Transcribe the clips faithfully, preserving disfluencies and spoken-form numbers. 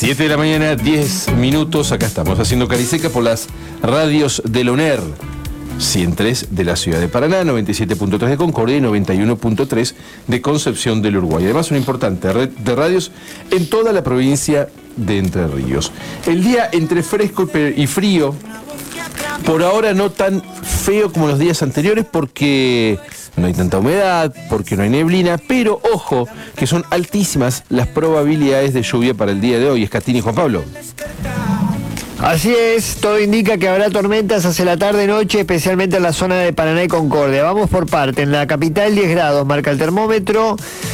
siete de la mañana, diez minutos. Acá estamos haciendo Cariseca por las radios del O N E R. ciento tres de la ciudad de Paraná, noventa y siete punto tres de Concordia y noventa y uno punto tres de Concepción del Uruguay. Además, una importante red de radios en toda la provincia de Entre Ríos. El día entre fresco y frío, por ahora no tan feo como los días anteriores porque no hay tanta humedad, porque no hay neblina, pero ojo, que son altísimas las probabilidades de lluvia para el día de hoy. Escatini y Juan Pablo. Así es, todo indica que habrá tormentas hacia la tarde-noche, especialmente en la zona de Paraná y Concordia. Vamos por parte, en la capital diez grados marca el termómetro,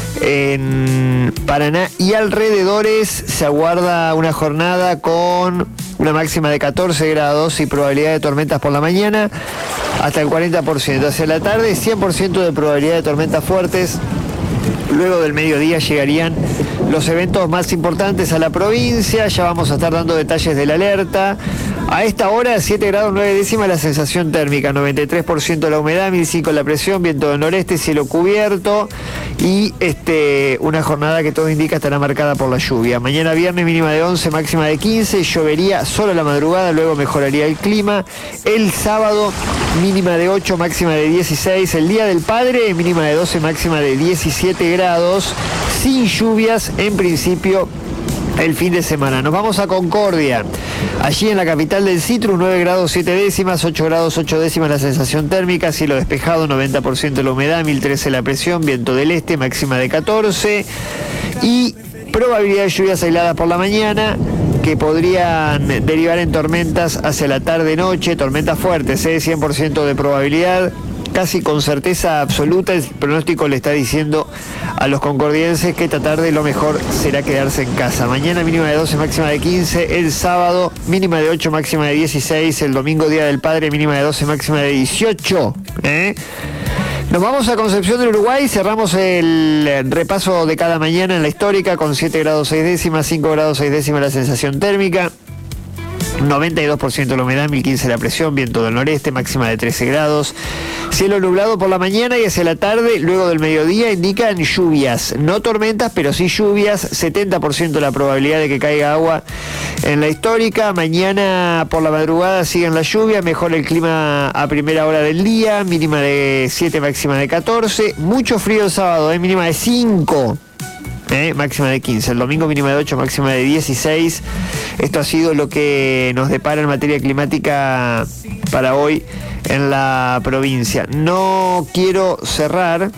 en Paraná y alrededores se aguarda una jornada con una máxima de catorce grados y probabilidad de tormentas por la mañana hasta el cuarenta por ciento. Hacia la tarde, cien por ciento de probabilidad de tormentas fuertes. Luego del mediodía llegarían los eventos más importantes a la provincia. Ya vamos a estar dando detalles de la alerta. A esta hora, siete grados nueve décimas la sensación térmica, noventa y tres por ciento la humedad, mil cinco la presión, viento del noreste, cielo cubierto y este una jornada que todo indica estará marcada por la lluvia. Mañana viernes mínima de once, máxima de quince, llovería solo la madrugada, luego mejoraría el clima. El sábado mínima de ocho, máxima de dieciséis. El Día del Padre mínima de doce, máxima de diecisiete grados, sin lluvias en principio el fin de semana. Nos vamos a Concordia. Allí en la capital del Citrus, nueve grados siete décimas, ocho grados ocho décimas la sensación térmica, cielo despejado, noventa por ciento la humedad, mil trece la presión, viento del este, máxima de catorce y probabilidad de lluvias aisladas por la mañana que podrían derivar en tormentas hacia la tarde-noche, tormentas fuertes, ¿eh? cien por ciento de probabilidad. Casi con certeza absoluta el pronóstico le está diciendo a los concordienses que esta tarde lo mejor será quedarse en casa. Mañana mínima de doce, máxima de quince. El sábado mínima de ocho, máxima de dieciséis. El domingo Día del Padre mínima de doce, máxima de dieciocho. ¿eh? Nos vamos a Concepción del Uruguay. Cerramos el repaso de cada mañana en la histórica con siete grados seis décimas, cinco grados seis décimas la sensación térmica, noventa y dos por ciento la humedad, mil quince la presión, viento del noreste, máxima de trece grados. Cielo nublado por la mañana y hacia la tarde, luego del mediodía, indican lluvias. No tormentas, pero sí lluvias. setenta por ciento la probabilidad de que caiga agua en la histórica. Mañana por la madrugada siguen las lluvias, mejora el clima a primera hora del día, mínima de siete, máxima de catorce. Mucho frío el sábado, ¿eh? Mínima de cinco. Eh, máxima de quince, el domingo mínima de ocho, máxima de dieciséis. Esto ha sido lo que nos depara en materia climática para hoy en la provincia. No quiero cerrar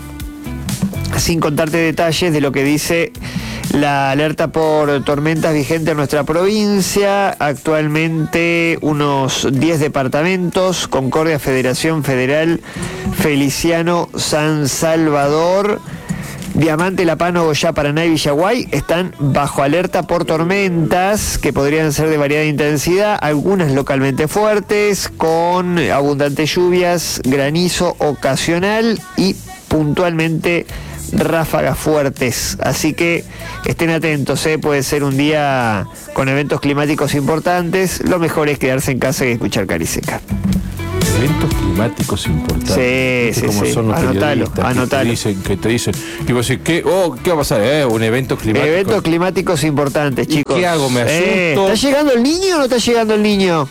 sin contarte detalles de lo que dice la alerta por tormentas vigente en nuestra provincia. Actualmente unos diez departamentos: Concordia, Federación Federal, Feliciano, San Salvador, Diamante, La Pano, Goyá, Paraná y Villaguay están bajo alerta por tormentas que podrían ser de variada intensidad, algunas localmente fuertes, con abundantes lluvias, granizo ocasional y puntualmente ráfagas fuertes. Así que estén atentos, ¿eh? Puede ser un día con eventos climáticos importantes. Lo mejor es quedarse en casa y escuchar Cariseca. Eventos climáticos importantes. Sí, sí, como sí. Son los Anotalo, periodistas anotalo. Que te dicen, que te dicen, y vos decís, ¿qué, oh, ¿qué va a pasar? Eh, un evento climático. Eventos climáticos importantes, chicos. ¿Qué hago? ¿Me asusto? Eh, ¿Está llegando el niño o no está llegando el niño?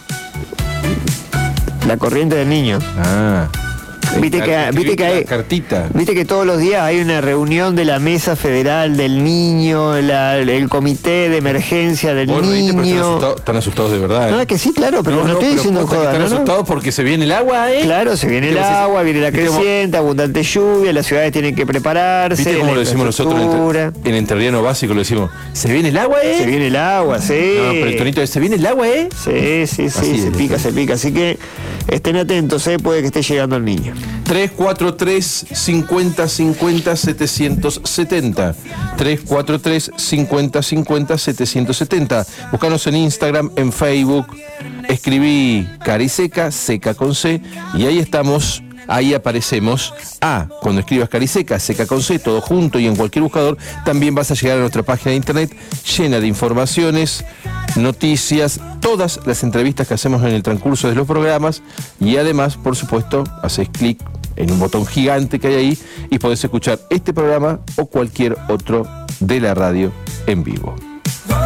La corriente del niño. Ah. Viste que, viste que hay, cartita. Viste que todos los días hay una reunión de la Mesa Federal del Niño, la, el Comité de Emergencia del Bueno, Niño. ¿viste? Están asustados, están asustados de verdad. ¿eh? No, que sí, claro, pero no, no, no estoy pero diciendo posta que joda, están ¿no? asustados porque se viene el agua, ¿eh? Claro, se viene el agua, viene la creciente, abundante lluvia, las ciudades tienen que prepararse. ¿Viste cómo lo decimos nosotros en, entre, en entrerriano básico? Lo decimos, ¿se viene el agua, eh? Se viene el agua, sí. No, pero el tonito es, ¿se viene el agua, eh? Sí, sí, sí, Así se es, pica, ¿sí? se pica. Así que estén atentos, ¿eh? Puede que esté llegando el niño. tres cuatro tres, cincuenta, cincuenta, setecientos setenta. tres cuatro tres, cincuenta, cincuenta, setecientos setenta. Búscanos en Instagram, en Facebook. Escribí Cariseca, seca con C, y ahí estamos. Ahí aparecemos. Ah, cuando escribas Cariseca, seca con C, todo junto y en cualquier buscador, también vas a llegar a nuestra página de internet llena de informaciones, noticias, todas las entrevistas que hacemos en el transcurso de los programas, y además, por supuesto, haces clic en un botón gigante que hay ahí y podés escuchar este programa o cualquier otro de la radio en vivo.